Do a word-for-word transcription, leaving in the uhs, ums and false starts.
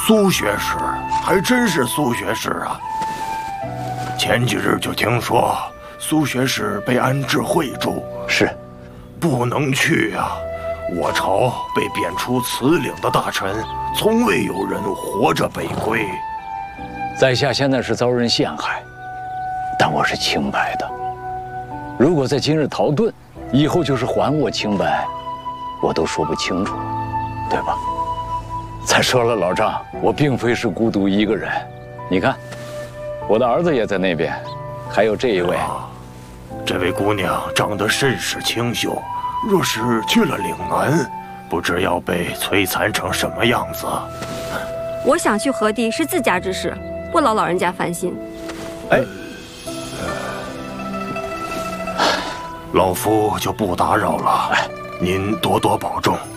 苏学士，还真是苏学士啊！前几日就听说苏学士被安置惠州， 是， 不能去啊！我朝被贬出此岭的大臣，从未有人活着北归。 在下现在是遭人陷害，但我是清白的。如果在今日逃遁，以后就是还我清白，我都说不清楚，对吧？再说了，老丈，我并非是孤独一个人。你看，我的儿子也在那边，还有这一位。 啊，这位姑娘长得甚是清秀，若是去了岭南，不知要被摧残成什么样子。 我想去何地是自家之事，不劳老人家烦心。 哎，老夫就不打扰了，您多多保重。